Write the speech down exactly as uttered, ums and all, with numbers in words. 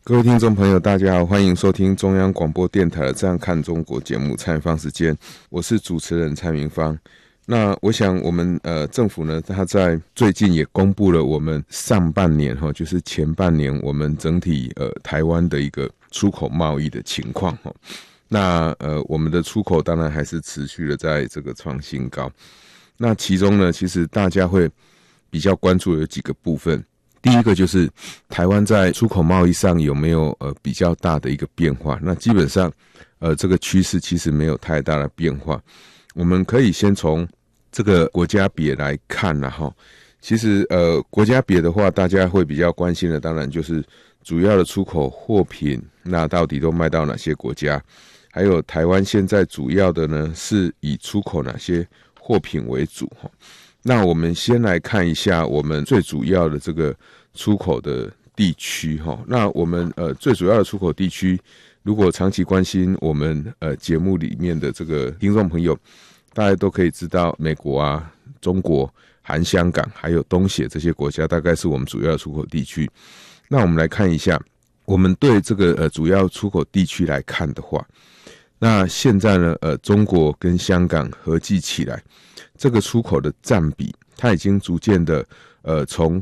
各位听众朋友大家好，欢迎收听中央广播电台的这样看中国节目，蔡明芳时间，我是主持人蔡明芳。那我想我们呃政府呢，他在最近也公布了我们上半年哈，就是前半年我们整体呃台湾的一个出口贸易的情况哈。那呃我们的出口当然还是持续的在这个创新高。那其中呢，其实大家会比较关注的有几个部分。第一个就是台湾在出口贸易上有没有呃比较大的一个变化？那基本上呃这个趋势其实没有太大的变化。我们可以先从这个国家别来看啦齁。其实呃国家别的话，大家会比较关心的当然就是主要的出口货品，那到底都卖到哪些国家？还有台湾现在主要的呢是以出口哪些货品为主齁。那我们先来看一下我们最主要的这个出口的地区齁。那我们呃最主要的出口地区，如果长期关心我们呃节目里面的这个听众朋友，大家都可以知道，美国啊、中国、含香港还有东协这些国家，大概是我们主要的出口地区。那我们来看一下，我们对这个呃主要出口地区来看的话，那现在呢呃中国跟香港合计起来，这个出口的占比，它已经逐渐的呃从